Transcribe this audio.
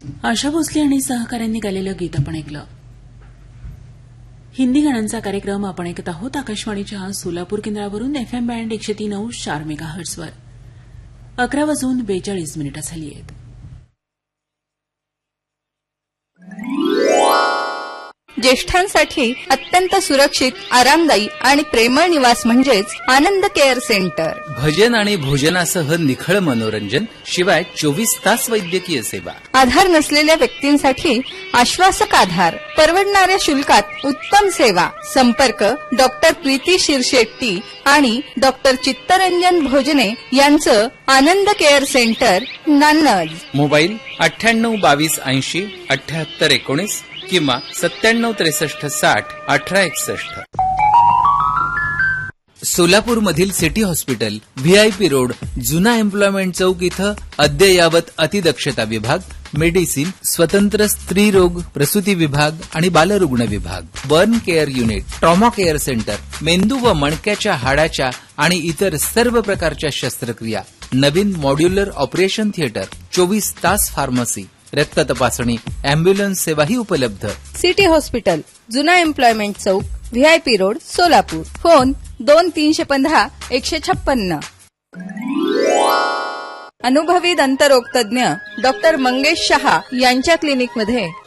आशा भोसले आणि सहकाऱ्यांनी गायलेलं गीत आपण ऐकलं. हिंदी गाण्यांचा कार्यक्रम आपण ऐकत आहोत आकाशवाणीच्या सोलापूर केंद्रावरून FM बँड 103.4 मेगाहर्ट्झवर. 11:42 झाली आहेत. ज्येष्ठांसाठी अत्यंत सुरक्षित, आरामदायी आणि प्रेमळ निवास म्हणजेच आनंद केअर सेंटर. भजन आणि भोजनासह निखळ मनोरंजन, शिवाय 24 तास वैद्यकीय सेवा. आधार नसलेल्या व्यक्तींसाठी आश्वासक आधार, परवडणाऱ्या शुल्कात उत्तम सेवा. संपर्क डॉक्टर प्रीती शिरशेट्टी आणि डॉक्टर चित्तरंजन भोजने यांचं आनंद केअर सेंटर, नान्नज. मोबाईल 98 22 80 78 19 किंवा 97 63 60 18 61. सोलापूरमधील सिटी हॉस्पिटल, VIP रोड, जुना एम्प्लॉयमेंट चौक इथं अद्ययावत अतिदक्षता विभाग, मेडिसिन, स्वतंत्र स्त्री रोग प्रसूती विभाग आणि बालरुग्ण विभाग, burn care unit, trauma care centre, मेंदू व मणक्याच्या हाडाच्या आणि इतर सर्व प्रकारच्या शस्त्रक्रिया, नवीन मॉड्युलर ऑपरेशन थिएटर, 24 तास फार्मसी, रक्त तपासणी, अँब्युलन्स सेवाही उपलब्ध. सिटी हॉस्पिटल, जुना एम्प्लॉयमेंट चौक, VIP रोड, सोलापूर. फोन 2315 156. अनुभवी दंतरोग तज्ञ डॉक्टर मंगेश शहा यांच्या क्लिनिकमध्ये